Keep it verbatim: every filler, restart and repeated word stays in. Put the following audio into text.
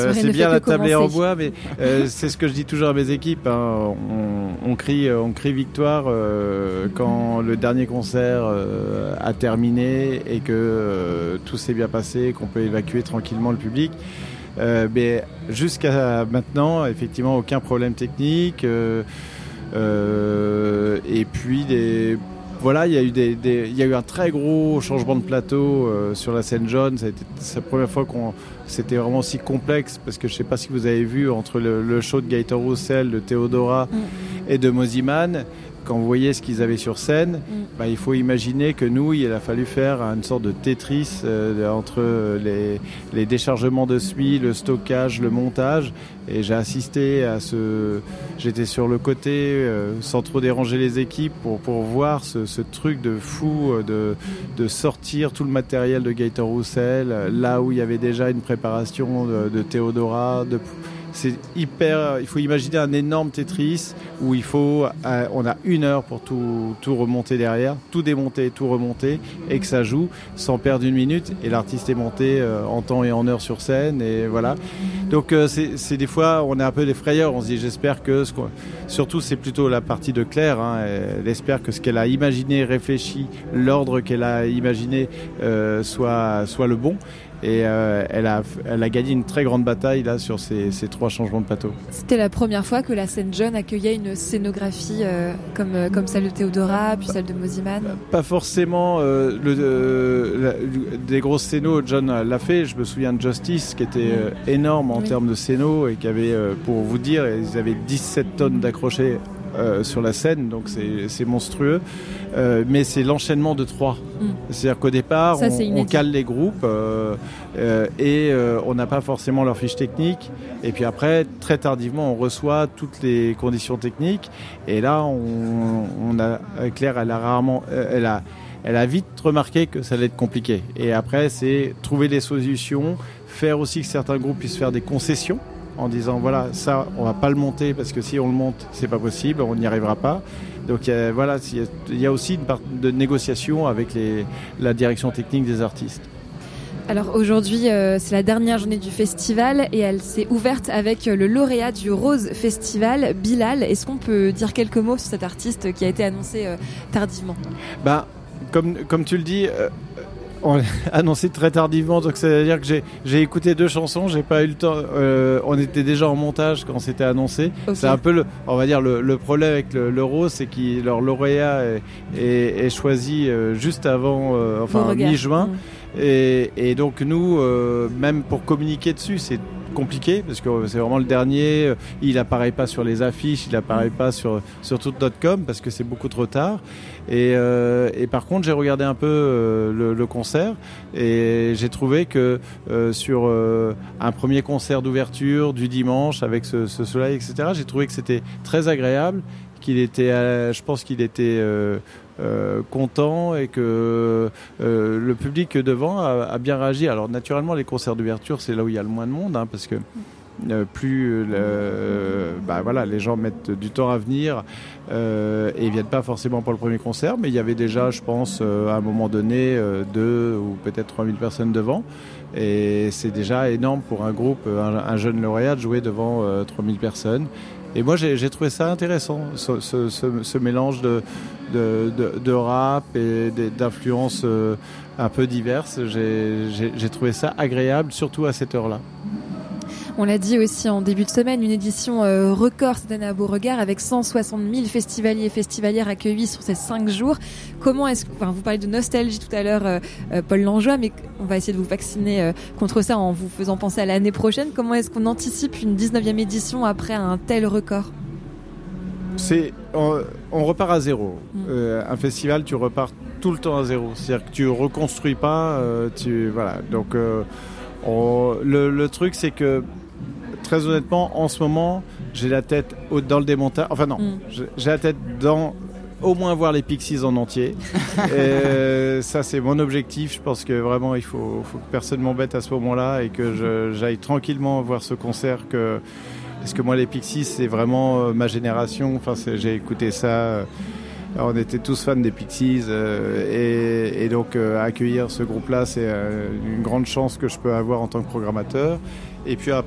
euh, c'est bien la tablée en bois, mais euh, c'est ce que je dis toujours à mes équipes. Hein. On, on crie, on crie victoire euh, quand le dernier concert euh, a terminé et que euh, tout s'est bien passé, qu'on peut évacuer tranquillement le public. Euh, mais jusqu'à maintenant, effectivement, aucun problème technique. Euh, euh, et puis des Voilà, il y a eu des, des, il y a eu un très gros changement de plateau euh, sur la scène jaune. Ça a été c'est la première fois qu'on c'était vraiment aussi complexe parce que je sais pas si vous avez vu entre le, le show de Gaëtan Roussel, de Théodora mm. et de Mosiman. Quand vous voyez ce qu'ils avaient sur scène, mm. bah, il faut imaginer que nous, il a fallu faire une sorte de Tetris euh, entre les, les déchargements de S M I, le stockage, le montage. Et j'ai assisté à ce... J'étais sur le côté, euh, sans trop déranger les équipes, pour, pour voir ce, ce truc de fou, de, de sortir tout le matériel de Gaëtan Roussel, là où il y avait déjà une préparation de, de Théodora, de... C'est hyper. Il faut imaginer un énorme Tetris où il faut. Euh, on a une heure pour tout, tout remonter derrière, tout démonter, tout remonter, et que ça joue sans perdre une minute. Et l'artiste est monté euh, en temps et en heure sur scène, et voilà. Donc euh, c'est, c'est des fois, on est un peu des frayeurs. On se dit, j'espère que. Ce Surtout, c'est plutôt la partie de Claire. Hein, elle espère que ce qu'elle a imaginé, réfléchi, l'ordre qu'elle a imaginé euh, soit soit le bon. Et euh, elle, a, elle a gagné une très grande bataille là sur ces, ces trois changements de plateau. C'était la première fois que la scène jaune accueillait une scénographie euh, comme, euh, comme celle de Théodora, puis celle de Mosiman. Pas forcément euh, le, euh, la, des grosses scénos, John l'a fait. Je me souviens de Justice qui était euh, énorme en oui. termes de scénos et qui avait, euh, pour vous dire, ils avaient dix-sept tonnes d'accrochés Euh, sur la scène, donc c'est, c'est monstrueux, euh, mais c'est l'enchaînement de trois. Mm. C'est-à-dire qu'au départ, Ça, on, on cale les groupes euh, euh, et euh, on n'a pas forcément leur fiche technique. Et puis après, très tardivement, on reçoit toutes les conditions techniques. Et là, on, on a Claire, elle a rarement, euh, elle a, elle a vite remarqué que ça allait être compliqué. Et après, c'est trouver des solutions, faire aussi que certains groupes puissent faire des concessions. En disant voilà, ça on va pas le monter parce que si on le monte c'est pas possible, on n'y arrivera pas. Donc euh, voilà, il y a aussi une part de négociation avec les, la direction technique des artistes. Alors aujourd'hui euh, c'est la dernière journée du festival et elle s'est ouverte avec le lauréat du Rose Festival, Bilal. Est-ce qu'on peut dire quelques mots sur cet artiste qui a été annoncé euh, tardivement ? Bah, comme, comme tu le dis, euh, on l'a annoncé très tardivement, donc c'est-à-dire que j'ai, j'ai écouté deux chansons, j'ai pas eu le temps. Euh, on était déjà en montage quand c'était annoncé. Okay. C'est un peu le, on va dire le, le problème avec le, le Rose, c'est que leur lauréat est, est, est choisi euh, juste avant, euh, enfin mi-juin, mmh. et, et donc nous, euh, même pour communiquer dessus, c'est compliqué parce que c'est vraiment le dernier. Il apparaît pas sur les affiches, il apparaît pas sur sur tout dot com parce que c'est beaucoup trop tard. Et, euh, et par contre, j'ai regardé un peu euh, le, le concert et j'ai trouvé que euh, sur euh, un premier concert d'ouverture du dimanche avec ce, ce soleil, et cetera, j'ai trouvé que c'était très agréable, qu'il était, euh, je pense qu'il était euh, euh, content et que euh, le public devant a, a bien réagi. Alors naturellement, les concerts d'ouverture, c'est là où il y a le moins de monde, hein, parce que Euh, plus euh, bah voilà, les gens mettent du temps à venir euh, et ils viennent pas forcément pour le premier concert, mais il y avait déjà, je pense, euh, à un moment donné, euh, deux ou peut-être trois mille personnes devant, et c'est déjà énorme pour un groupe, un, un jeune lauréat, de jouer devant euh, trois mille personnes. Et moi, j'ai, j'ai trouvé ça intéressant, ce, ce, ce, ce mélange de, de, de, de rap et d'influences euh, un peu diverses. J'ai, j'ai, j'ai trouvé ça agréable, surtout à cette heure-là. On l'a dit aussi en début de semaine, une édition euh, record cette année à Beauregard avec cent soixante mille festivaliers et festivalières accueillis sur ces cinq jours. Comment est-ce que, enfin, vous parlez de nostalgie tout à l'heure, euh, euh, Paul Langlois, mais on va essayer de vous vacciner euh, contre ça en vous faisant penser à l'année prochaine. Comment est-ce qu'on anticipe une dix-neuvième édition après un tel record ? C'est, on, on repart à zéro. Mmh. Euh, un festival, tu repars tout le temps à zéro. C'est-à-dire que tu reconstruis pas, euh, tu, voilà. Donc, euh, on, le, le truc, c'est que très honnêtement, en ce moment, j'ai la tête au, dans le démontage. Enfin non, mm. j'ai la tête dans au moins voir les Pixies en entier. Et ça, c'est mon objectif. Je pense que vraiment, il faut, faut que personne m'embête à ce moment-là et que je, j'aille tranquillement voir ce concert. Que, parce que moi, les Pixies, c'est vraiment ma génération. Enfin, c'est, j'ai écouté ça. On était tous fans des Pixies euh, et, et donc euh, accueillir ce groupe-là, c'est euh, une grande chance que je peux avoir en tant que programmateur. Et puis après,